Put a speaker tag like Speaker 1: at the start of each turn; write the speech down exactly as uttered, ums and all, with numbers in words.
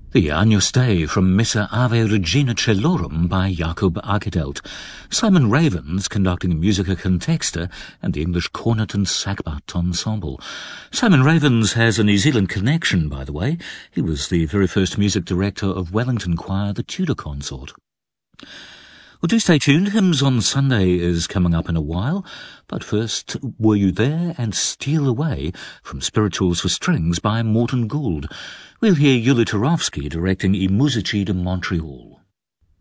Speaker 1: The Agnus Dei from Missa Ave Regina Celorum by Jacob Arkedelt, Simon Ravens conducting Musica Contexta and the English Cornet and Sackbut Ensemble. Simon Ravens has a New Zealand connection, by the way. He was the very first music director of Wellington Choir, the Tudor Consort. Well, do stay tuned. Hymns on Sunday is coming up in a while. But first, Were You There? And Steal Away from Spirituals for Strings by Morten Gould. We'll hear Yuli Turovsky directing I Musici de Montreal.